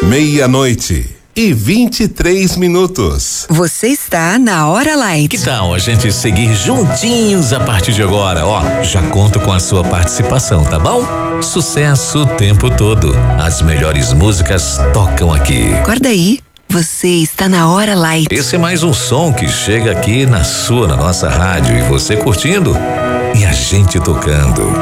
Meia-noite e 23 minutos. Você está na Hora Light. Que tal a gente seguir juntinhos a partir de agora? Ó, já conto com a sua participação, tá bom? Sucesso o tempo todo. As melhores músicas tocam aqui. Acorda aí. Você está na Hora Light. Esse é mais um som que chega aqui na nossa rádio e você curtindo e a gente tocando.